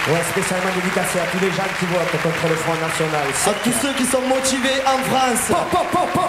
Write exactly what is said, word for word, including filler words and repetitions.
Ouais, spécialement dédicacé à tous les gens qui votent contre le Front National. À tous ceux qui sont motivés en France. Pop, pop, pop, pop.